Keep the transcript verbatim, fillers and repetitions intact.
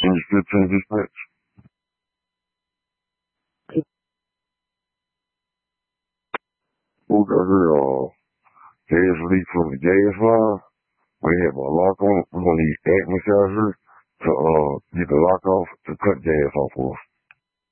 Understood, ten dispatch. Who got her, uh, gas leak from the gas line? We have a lock on. We're gonna need atmosphere to, uh, get the lock off to cut gas off of us.